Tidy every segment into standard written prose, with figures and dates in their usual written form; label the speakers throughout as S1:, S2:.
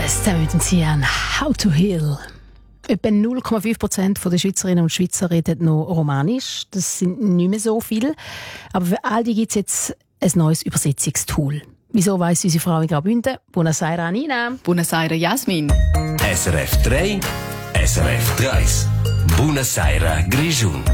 S1: Express, zusammen mit dem Cian «How to Heal». Etwa 0,5% der Schweizerinnen und Schweizer reden noch Romanisch. Das sind nicht mehr so viele. Aber für all die gibt es jetzt ein neues Übersetzungstool. Wieso weiss unsere Frau in Graubünden? Buonasera, Nina.
S2: Buonasera, Jasmin.
S3: SRF 3, SRF 3. Buonasera, Grischun.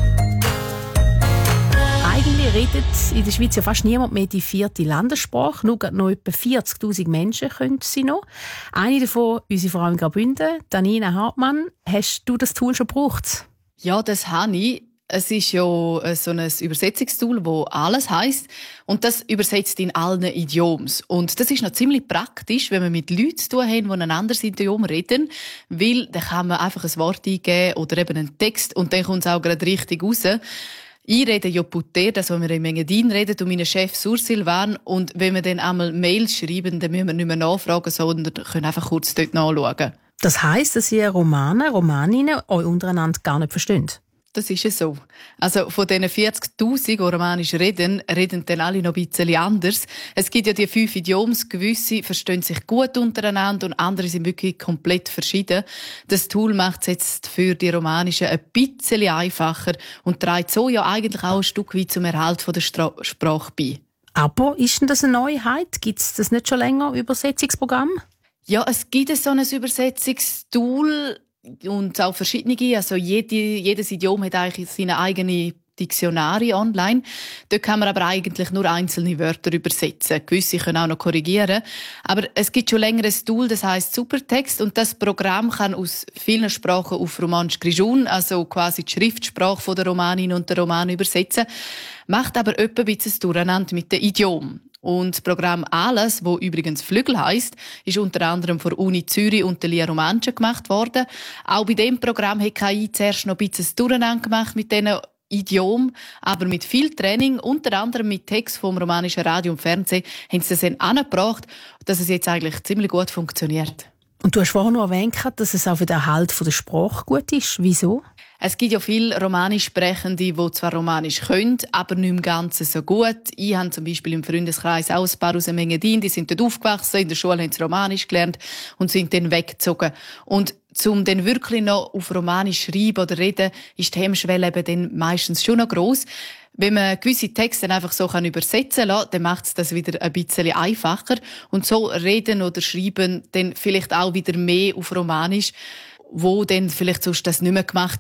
S1: Eigentlich redet in der Schweiz ja fast niemand mehr die 4. Landessprache. Nur noch etwa 40'000 Menschen können sie noch. Eine davon, unsere Frau in Graubünden, Nina Hartmann. Hast du das Tool schon gebraucht?
S2: Ja, das habe ich. Es ist ja so ein Übersetzungstool, das alles heisst. Und das übersetzt in allen Idioms. Und das ist noch ziemlich praktisch, wenn wir mit Leuten zu tun haben, die ein anderes Idiom reden. Weil dann kann man einfach ein Wort eingeben oder eben einen Text und dann kommt es auch gerade richtig raus. Ich rede ja Puter, das, was wir in Engadin reden, und meine Chef Sursilvan. Und wenn wir dann einmal Mails schreiben, dann müssen wir nicht mehr nachfragen, sondern können einfach kurz dort nachschauen.
S1: Das heisst, dass ihr Romaner, Romaninnen euch untereinander gar nicht verstehen?
S2: Das ist es so. Also von diesen 40'000, die Romanisch reden dann alle noch ein bisschen anders. Es gibt ja die 5 Idioms, gewisse verstehen sich gut untereinander und andere sind wirklich komplett verschieden. Das Tool macht es jetzt für die Romanischen ein bisschen einfacher und trägt so ja eigentlich auch ein Stück weit zum Erhalt von der Sprache bei. Aber ist denn das eine Neuheit? Gibt es das nicht schon länger, Übersetzungsprogramm? Ja, es gibt so ein Übersetzungstool, und auch verschiedene, also jedes Idiom hat eigentlich seine eigene Diktionare online. Dort kann man aber eigentlich nur einzelne Wörter übersetzen. Gewisse können auch noch korrigieren. Aber es gibt schon länger ein Tool, das heisst Supertext, und das Programm kann aus vielen Sprachen auf Romanisch Grischun, also quasi die Schriftsprache der Romanin und der Romanen übersetzen, macht aber etwa ein bisschen Durcheinander mit den Idiomen. Und das Programm «Alles», wo übrigens «Flügel» heisst, ist unter anderem von der Uni Zürich und der Lia Romancia gemacht worden. Auch bei diesem Programm hat KI zuerst noch ein bisschen Durcheinander gemacht mit diesen Idiomen, aber mit viel Training, unter anderem mit Text vom romanischen Radio und Fernsehen, haben sie das dann angebracht, dass es jetzt eigentlich ziemlich gut funktioniert.
S1: Und du hast vorhin noch erwähnt, dass es auch für den Erhalt der Sprache gut ist. Wieso?
S2: Es gibt ja viele Romanisch-Sprechende, die zwar Romanisch können, aber nicht im Ganzen so gut. Ich habe zum Beispiel im Freundeskreis auch ein paar aus dem Engadin, die sind dort aufgewachsen, in der Schule haben sie Romanisch gelernt und sind dann weggezogen. Und um dann wirklich noch auf Romanisch schreiben oder reden, ist die Hemmschwelle eben dann meistens schon noch gross. Wenn man gewisse Texte dann einfach so übersetzen kann, dann macht es das wieder ein bisschen einfacher. Und so reden oder schreiben dann vielleicht auch wieder mehr auf Romanisch, wo dann vielleicht sonst das nicht mehr gemacht